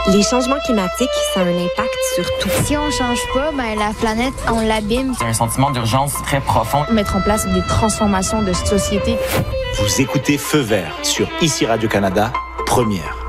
Les changements climatiques, ça a un impact sur tout. Si on change pas, la planète, on l'abîme. C'est un sentiment d'urgence très profond. Mettre en place des transformations de société. Vous écoutez Feu vert sur ICI Radio-Canada, première.